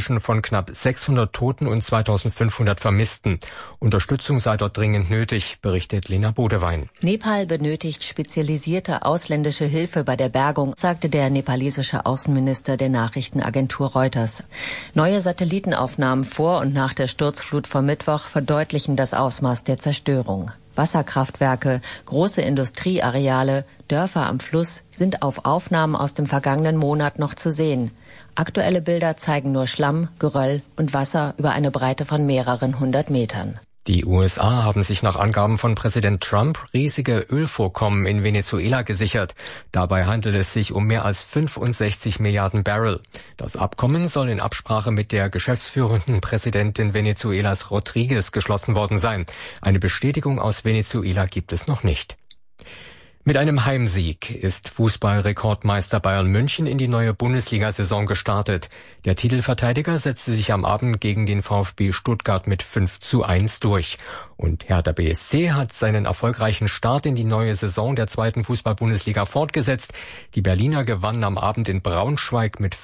inzwischen von knapp 600 Toten und 2500 Vermissten. Unterstützung sei dort dringend nötig, berichtet Lena Bodewein. Nepal benötigt spezialisierte ausländische Hilfe bei der Bergung, sagte der nepalesische Außenminister der Nachrichtenagentur Reuters. Neue Satellitenaufnahmen vor und nach der Sturzflut vom Mittwoch verdeutlichen das Ausmaß der Zerstörung. Wasserkraftwerke, große Industrieareale, Dörfer am Fluss sind auf Aufnahmen aus dem vergangenen Monat noch zu sehen. Aktuelle Bilder zeigen nur Schlamm, Geröll und Wasser über eine Breite von mehreren 100 Metern. Die USA haben sich nach Angaben von Präsident Trump riesige Ölvorkommen in Venezuela gesichert. Dabei handelt es sich um mehr als 65 Milliarden Barrel. Das Abkommen soll in Absprache mit der geschäftsführenden Präsidentin Venezuelas Rodriguez geschlossen worden sein. Eine Bestätigung aus Venezuela gibt es noch nicht. Mit einem Heimsieg ist Fußballrekordmeister Bayern München in die neue Bundesliga-Saison gestartet. Der Titelverteidiger setzte sich am Abend gegen den VfB Stuttgart mit 5:1 durch. Und Hertha BSC hat seinen erfolgreichen Start in die neue Saison der zweiten Fußball-Bundesliga fortgesetzt. Die Berliner gewannen am Abend in Braunschweig mit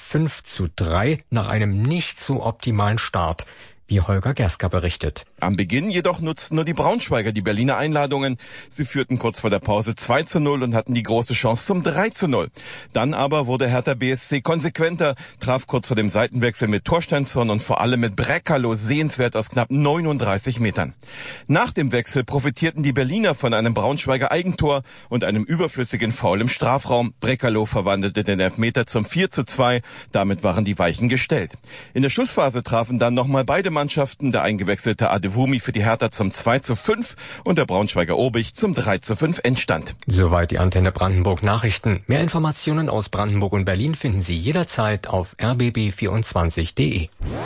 5:3 nach einem nicht so optimalen Start, wie Holger Gerska berichtet. Am Beginn jedoch nutzten nur die Braunschweiger die Berliner Einladungen. Sie führten kurz vor der Pause 2:0 und hatten die große Chance zum 3:0. Dann aber wurde Hertha BSC konsequenter, traf kurz vor dem Seitenwechsel mit Torsteinsson und vor allem mit Brekalo sehenswert aus knapp 39 Metern. Nach dem Wechsel profitierten die Berliner von einem Braunschweiger Eigentor und einem überflüssigen Foul im Strafraum. Brekalo verwandelte den Elfmeter zum 4:2. Damit waren die Weichen gestellt. In der Schlussphase trafen dann nochmal beide Mannschaften, der eingewechselte Adewumi für die Hertha zum 2:5 und der Braunschweiger Obich zum 3:5 Endstand. Soweit die Antenne Brandenburg Nachrichten. Mehr Informationen aus Brandenburg und Berlin finden Sie jederzeit auf rbb24.de.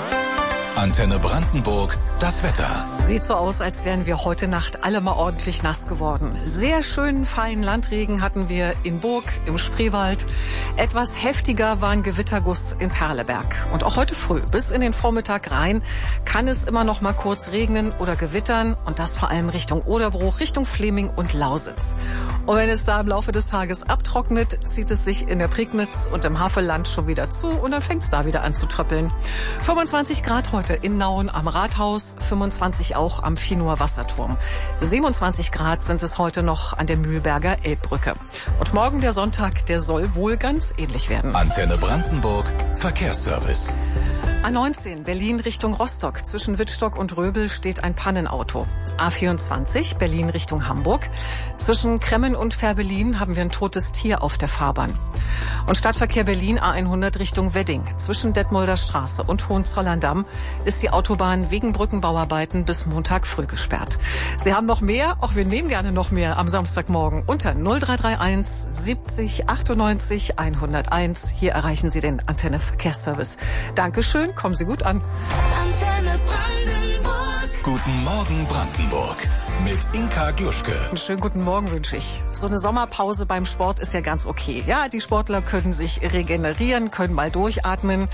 Antenne Brandenburg, das Wetter. Sieht so aus, als wären wir heute Nacht alle mal ordentlich nass geworden. Sehr schönen, feinen Landregen hatten wir in Burg, im Spreewald. Etwas heftiger war ein Gewitterguss in Perleberg. Und auch heute früh, bis in den Vormittag rein, kann es immer noch mal kurz regnen oder gewittern. Und das vor allem Richtung Oderbruch, Richtung Fleming und Lausitz. Und wenn es da im Laufe des Tages abtrocknet, zieht es sich in der Prignitz und im Havelland schon wieder zu. Und dann fängt es da wieder an zu tröppeln. 25 Grad heute in Nauen am Rathaus, 25 auch am Viehnower Wasserturm. 27 Grad sind es heute noch an der Mühlberger Elbbrücke. Und morgen der Sonntag, der soll wohl ganz ähnlich werden. Antenne Brandenburg, Verkehrsservice. A19 Berlin Richtung Rostock. Zwischen Wittstock und Röbel steht ein Pannenauto. A24 Berlin Richtung Hamburg. Zwischen Kremmen und Fährberlin haben wir ein totes Tier auf der Fahrbahn. Und Stadtverkehr Berlin A100 Richtung Wedding. Zwischen Detmolder Straße und Hohenzollern-Damm ist die Autobahn wegen Brückenbauarbeiten bis Montag früh gesperrt. Sie haben noch mehr, auch wir nehmen gerne noch mehr am Samstagmorgen unter 0331 70 98 101. Hier erreichen Sie den Antenne Verkehrsservice. Dankeschön, kommen Sie gut an. Antenne Brandenburg. Guten Morgen Brandenburg. Mit Inka Gluschke. Einen schönen guten Morgen wünsche ich. So eine Sommerpause beim Sport ist ja ganz okay. Ja, die Sportler können sich regenerieren, können mal durchatmen.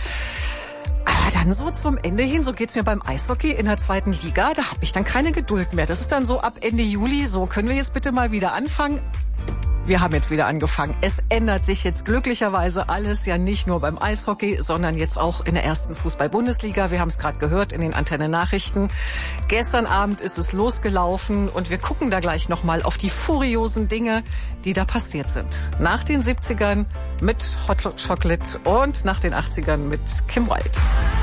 Aber dann so zum Ende hin, so geht's mir beim Eishockey in der zweiten Liga, da habe ich dann keine Geduld mehr. Das ist dann so ab Ende Juli, so können wir jetzt bitte mal wieder anfangen. Wir haben jetzt wieder angefangen. Es ändert sich jetzt glücklicherweise alles, ja nicht nur beim Eishockey, sondern jetzt auch in der ersten Fußball-Bundesliga. Wir haben es gerade gehört in den Antenne-Nachrichten. Gestern Abend ist es losgelaufen und wir gucken da gleich nochmal auf die furiosen Dinge, die da passiert sind. Nach den 70ern mit Hot Chocolate und nach den 80ern mit Kim Wilde.